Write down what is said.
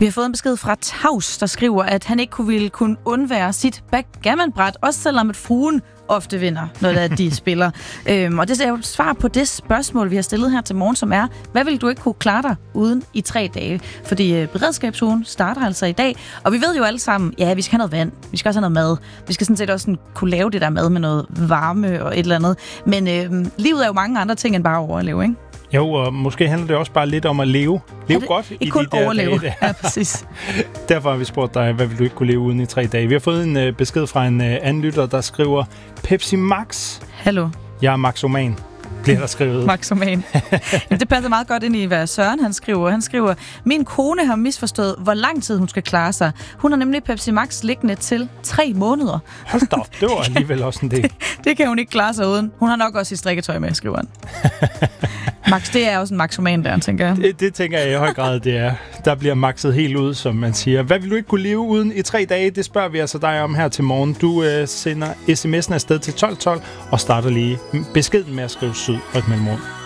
Vi har fået en besked fra Tavs, der skriver, at han ikke ville kunne undvære sit backgammonbræt, også selvom at fruen ofte vinder, når de spiller. Og det er jo et svar på det spørgsmål, vi har stillet her til morgen, som er, hvad vil du ikke kunne klare dig uden i 3 dage? Fordi beredskabsugen starter altså i dag, og vi ved jo alle sammen, ja, vi skal have noget vand, vi skal også have noget mad, vi skal sådan set også kunne lave det der mad med noget varme og et eller andet. Men livet er jo mange andre ting end bare at overleve, ikke? Jo, og måske handler det også bare lidt om at leve. Leve godt i de der overleve. dage. Der. Ja, præcis. Derfor har vi spurgt dig, hvad vil du ikke kunne leve uden i 3 dage? Vi har fået en besked fra en anden lytter, der skriver, Pepsi Max. Hallo. Jeg er maxoman, bliver der skrevet. Maxoman. Jamen, det passer meget godt ind i, hvad Søren han skriver. Han skriver, min kone har misforstået, hvor lang tid hun skal klare sig. Hun har nemlig Pepsi Max liggende til 3 måneder. Hold da op, det var alligevel også en del. Det kan hun ikke klare sig uden. Hun har nok også sit strikketøj med, skriver han. Max, det er også en maxoman der, tænker jeg. Det tænker jeg i høj grad, det er. Der bliver maxet helt ud, som man siger. Hvad vil du ikke kunne leve uden i 3 dage? Det spørger vi altså dig om her til morgen. Du sender sms'en afsted til 1212 og starter lige beskeden med at skrive syd og et mellemrum.